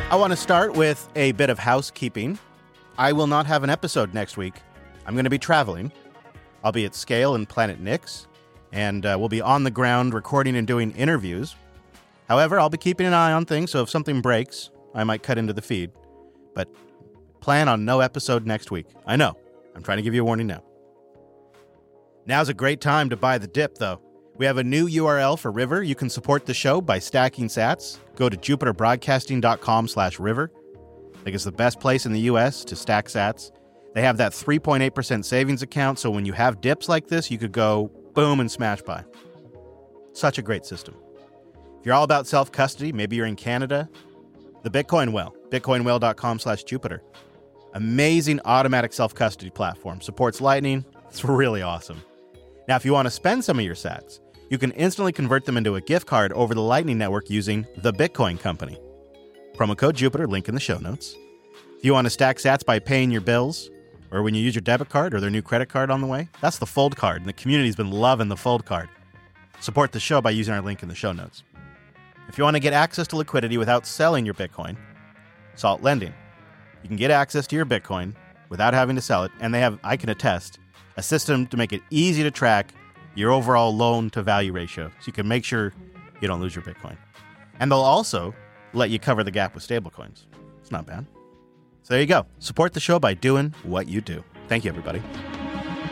I want to start with a bit of housekeeping. I will not have an episode next week. I'm going to be traveling. I'll be at Scale and Planet Nix, and we'll be on the ground recording and doing interviews. However, I'll be keeping an eye on things, so if something breaks, I might cut into the feed. But plan on no episode next week. I know. I'm trying to give you a warning now. Now's a great time to buy the dip, though. We have a new URL for River. You can support the show by stacking sats. Go to jupiterbroadcasting.com/river. I think it's the best place in the U.S. to stack sats. They have that 3.8% savings account, so when you have dips like this, you could go boom and smash by. Such a great system. If you're all about self-custody, maybe you're in Canada, the Bitcoin Well, bitcoinwell.com/Jupiter. Amazing automatic self-custody platform. Supports Lightning. It's really awesome. Now, if you want to spend some of your sats, you can instantly convert them into a gift card over the Lightning Network using the Bitcoin Company. Promo code Jupiter, link in the show notes. If you want to stack sats by paying your bills, or when you use your debit card or their new credit card on the way, that's the Fold card, and the community's been loving the Fold card. Support the show by using our link in the show notes. If you want to get access to liquidity without selling your Bitcoin, Salt Lending. You can get access to your Bitcoin without having to sell it, and they have, I can attest, a system to make it easy to track your overall loan-to-value ratio, so you can make sure you don't lose your Bitcoin. And they'll also let you cover the gap with stablecoins. It's not bad. So there you go. Support the show by doing what you do. Thank you, everybody.